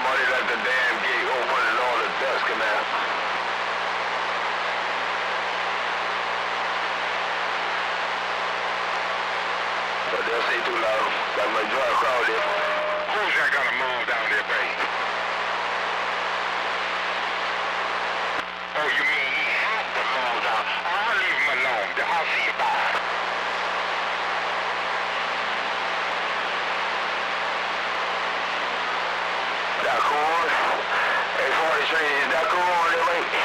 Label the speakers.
Speaker 1: Somebody let the damn gate open and all the dust come out. But they'll say too loud. Got my joint crowded.
Speaker 2: Who's that gonna move down there, babe? Oh, you mean he has to move down? I'll leave him alone. I'll see you bye.
Speaker 1: That cool? Hey, 43, is that cool on there, mate?